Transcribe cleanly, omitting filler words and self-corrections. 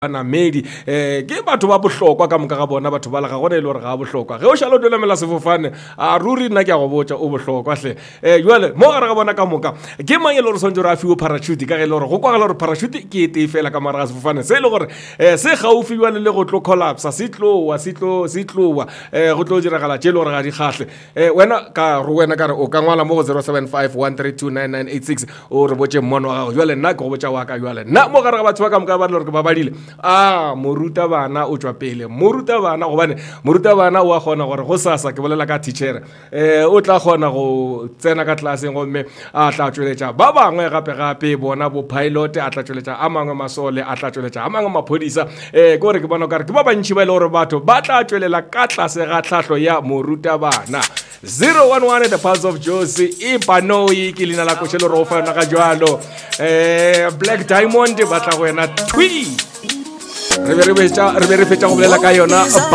banamedi ke batho ba bohlokwa ka moka ga bona batho ba la ga gona ile gore ga bohlokwa ge o shalo dela mela sefofane a ruri nna ke a go botsa o bohlokwa hle jwale mo gare ga bona ka moka ke mang ile gore sonjo ra fiwo parachute ka ge ile gore go kwagala gore parachute ke e fela ka mara ga sefofane se ile gore se gaufi jwale le go tlo collapse se tlowa go tlo diragala tše ile gore ga di kgahle wena ka re o ka ngwala mo go 0751329986 o re botse mmono wa gago jwale nna ke go botsa wa ka jwale nna mo gare ga batho ba ka moka ba le gore ke ba badile moruta bana o tswa pele moruta bana gobane moruta bana o a gona gore go sasa ke bolela ka teacher o tla gona go tsena ka classeng gomme a tla tsweletša ba bangwe gape bona bo pilot a tla tsweletša a mangwe masole a tla tsweletša a mangwe maphodisa ke gore ke bona kare ke ba bantši ba ile gore batho ba tla tswelela ka tlase ga tlhahlo ya moruta bana 011 the pulse of Josie ipanoi ke lena la košelo re o fa yona ga jwalo Black Diamond ba tla go yena twi re be re fetša go bolela ka yona